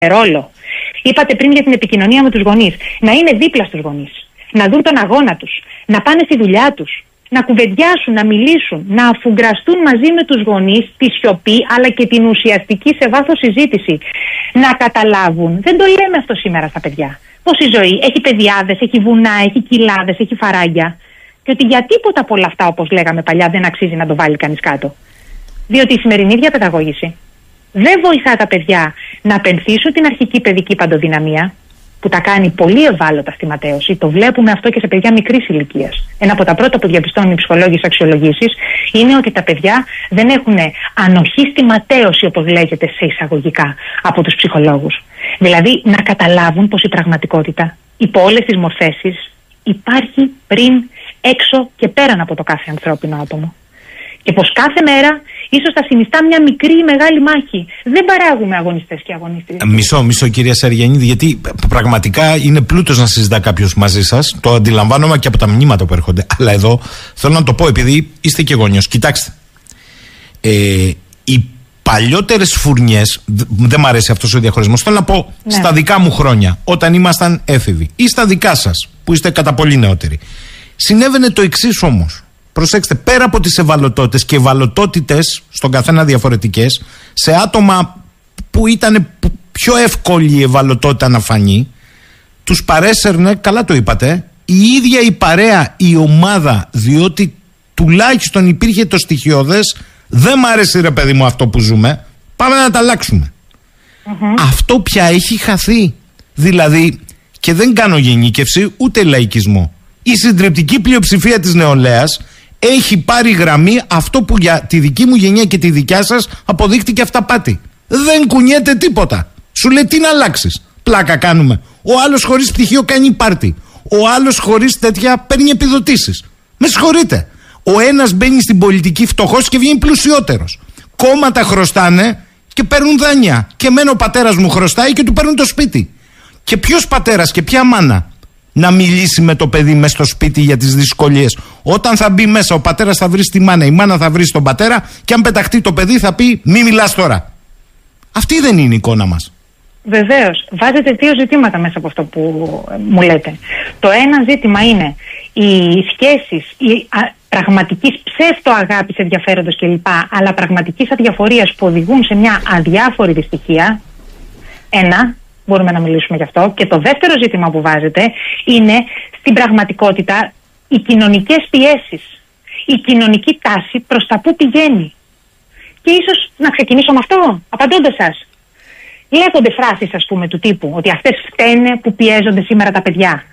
ρόλο. Είπατε πριν για την επικοινωνία με τους γονείς. Να είναι δίπλα στους γονείς. Να δουν τον αγώνα τους. Να πάνε στη δουλειά τους. Να κουβεντιάσουν, να μιλήσουν. Να αφουγκραστούν μαζί με τους γονείς τη σιωπή αλλά και την ουσιαστική σε βάθος συζήτηση. Να καταλάβουν. Δεν το λέμε αυτό σήμερα στα παιδιά. Πως η ζωή έχει πεδιάδες, έχει βουνά, έχει κοιλάδες, έχει φαράγγια. Και ότι για τίποτα από όλα αυτά, όπως λέγαμε παλιά, δεν αξίζει να το βάλει κανείς κάτω. Διότι η σημερινή διαπαιδαγώγηση δεν βοηθά τα παιδιά να απενθήσουν την αρχική παιδική παντοδυναμία, που τα κάνει πολύ ευάλωτα στη ματέωση. Το βλέπουμε αυτό και σε παιδιά μικρής ηλικίας. Ένα από τα πρώτα που διαπιστώνουν οι ψυχολόγοι στις αξιολογήσεις είναι ότι τα παιδιά δεν έχουν ανοχή στη ματέωση, όπως λέγεται σε εισαγωγικά από τους ψυχολόγους. Δηλαδή να καταλάβουν πως η πραγματικότητα υπό όλες τις μορφές υπάρχει πριν, έξω και πέραν από το κάθε ανθρώπινο άτομο. Και πως κάθε μέρα ίσως θα συνιστά μια μικρή ή μεγάλη μάχη. Δεν παράγουμε αγωνιστές και αγωνίστριες. Μισό κυρία Σαριαννίδη, γιατί πραγματικά είναι πλούτος να συζητά κάποιος μαζί σας. Το αντιλαμβάνομαι και από τα μηνύματα που έρχονται. Αλλά εδώ θέλω να το πω, επειδή είστε και γονιός. Κοιτάξτε, οι παλιότερες φουρνιές, δεν μ' αρέσει αυτός ο διαχωρισμός, θέλω να πω στα δικά μου χρόνια, όταν ήμασταν έφηβοι, ή στα δικά σας, που είστε κατά πολύ νεότεροι. Συνέβαινε το εξής όμως. Προσέξτε, πέρα από τις ευαλωτότητες και ευαλωτότητες στον καθένα διαφορετικές, σε άτομα που ήταν πιο εύκολη η ευαλωτότητα να φανεί, τους παρέσαιρνε, καλά το είπατε, η ίδια η παρέα, η ομάδα, διότι τουλάχιστον υπήρχε το στοιχειώδες, δεν μ' άρεσε ρε παιδί μου αυτό που ζούμε, πάμε να τα αλλάξουμε. Αυτό πια έχει χαθεί. Δηλαδή, και δεν κάνω γενίκευση ούτε λαϊκισμό, η συντριπτική πλειοψηφία της νεολαίας έχει πάρει γραμμή αυτό που για τη δική μου γενιά και τη δικιά σας αποδείχτηκε αυταπάτη. Δεν κουνιέται τίποτα. Σου λέει τι να αλλάξεις. Πλάκα κάνουμε. Ο άλλος χωρίς πτυχίο κάνει πάρτι. Ο άλλος χωρίς τέτοια παίρνει επιδοτήσεις. Με συγχωρείτε. Ο ένας μπαίνει στην πολιτική φτωχός και βγαίνει πλουσιότερος. Κόμματα χρωστάνε και παίρνουν δάνεια. Και εμένα ο πατέρας μου χρωστάει και του παίρνουν το σπίτι. Και ποιος πατέρας και ποια μάνα να μιλήσει με το παιδί μέσα στο σπίτι για τις δυσκολίες? Όταν θα μπει μέσα, ο πατέρας θα βρει στη μάνα, η μάνα θα βρει στον πατέρα, και αν πεταχτεί το παιδί θα πει μη μιλάς τώρα. Αυτή δεν είναι η εικόνα μας. Βεβαίως. Βάζετε δύο ζητήματα μέσα από αυτό που μου λέτε. Το ένα ζήτημα είναι οι σχέσεις, η πραγματικής ψεύτο-αγάπης, ενδιαφέροντος κλπ, αλλά πραγματικής αδιαφορίας που οδηγούν σε μια αδιάφορη δυστυχία. Ένα. Μπορούμε να μιλήσουμε γι' αυτό. Και το δεύτερο ζήτημα που βάζετε είναι στην πραγματικότητα οι κοινωνικές πιέσεις. Η κοινωνική τάση προς τα που πηγαίνει. Και ίσως να ξεκινήσω με αυτό, απαντώντας σας. Λέγονται φράσεις, ας πούμε, του τύπου ότι αυτές φταίνε που πιέζονται σήμερα τα παιδιά.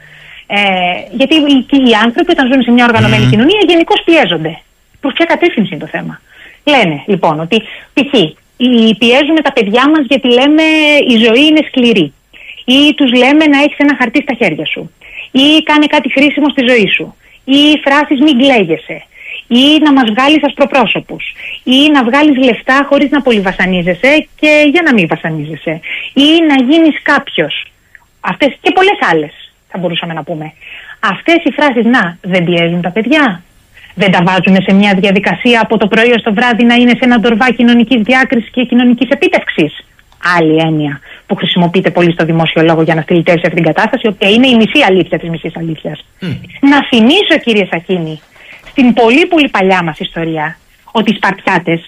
Γιατί οι άνθρωποι, όταν ζουν σε μια οργανωμένη κοινωνία, γενικώς πιέζονται. Προς ποια κατεύθυνση είναι το θέμα? Λένε λοιπόν ότι π.χ. πιέζουμε τα παιδιά μας γιατί λέμε η ζωή είναι σκληρή, ή τους λέμε να έχεις ένα χαρτί στα χέρια σου, ή κάνε κάτι χρήσιμο στη ζωή σου, ή φράσεις μην κλαίγεσαι, ή να μας βγάλεις ασπροπρόσωπους, ή να βγάλεις λεφτά χωρίς να πολύ βασανίζεσαι και για να μην βασανίζεσαι, ή να γίνεις κάποιος. Αυτές και πολλές άλλες θα μπορούσαμε να πούμε. Αυτές οι φράσεις δεν πιέζουν τα παιδιά? Δεν τα βάζουν σε μια διαδικασία από το πρωί ως το βράδυ να είναι σε ένα ντορβά κοινωνικής διάκρισης και κοινωνικής επίτευξης? Άλλη έννοια που χρησιμοποιείται πολύ στο δημόσιο λόγο για να στυλιτεύσει αυτή την κατάσταση, η οποία είναι η μισή αλήθεια της μισής αλήθειας. Να θυμίσω, κύριε Σαχίνη, στην πολύ πολύ παλιά μας ιστορία, ότι οι Σπαρτιάτες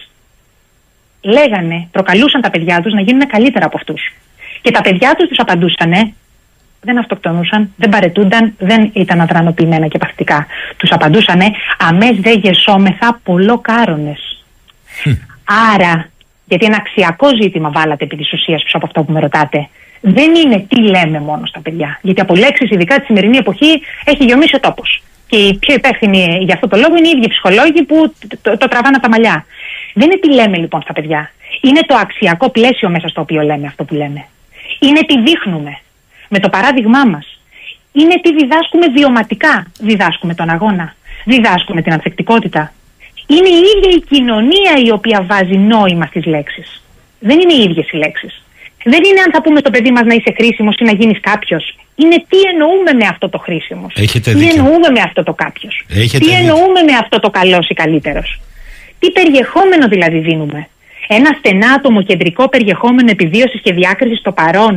προκαλούσαν τα παιδιά τους να γίνουν καλύτερα από αυτούς. Και τα παιδιά τους απαντούσανε. Δεν αυτοκτονούσαν, δεν παρετούνταν, δεν ήταν αδρανοποιημένα και παθητικά. Τους απαντούσανε αμές δε γεσόμεθα πολλοκάρονες. Άρα, γιατί ένα αξιακό ζήτημα βάλατε επί της ουσίας πίσω από αυτό που με ρωτάτε, δεν είναι τι λέμε μόνο στα παιδιά. Γιατί από λέξεις, ειδικά τη σημερινή εποχή, έχει γιομίσει ο τόπος. Και οι πιο υπεύθυνοι για αυτό το λόγο είναι οι ίδιοι ψυχολόγοι που το τραβάνε από τα μαλλιά. Δεν είναι τι λέμε λοιπόν στα παιδιά. Είναι το αξιακό πλαίσιο μέσα στο οποίο λέμε αυτό που λέμε. Είναι τι δείχνουμε με το παράδειγμά μας. Είναι τι διδάσκουμε βιωματικά. Διδάσκουμε τον αγώνα. Διδάσκουμε την ανθεκτικότητα. Είναι η ίδια η κοινωνία η οποία βάζει νόημα στις λέξεις. Δεν είναι οι ίδιες οι λέξεις. Δεν είναι αν θα πούμε το παιδί μας να είσαι χρήσιμος ή να γίνεις κάποιος. Είναι τι εννοούμε με αυτό το χρήσιμος. Τι εννοούμε με αυτό το κάποιος. Τι εννοούμε με αυτό το καλός ή καλύτερος. Τι περιεχόμενο δηλαδή δίνουμε. Ένα στενά ατομοκεντρικό περιεχόμενο επιβίωσης και διάκρισης στο παρόν,